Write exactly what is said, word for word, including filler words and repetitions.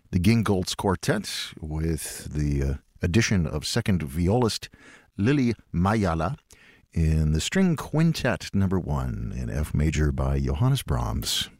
the Gingolds Quartet with the uh, addition of second violist Lily Mayala in the String Quintet number one in F major by Johannes Brahms.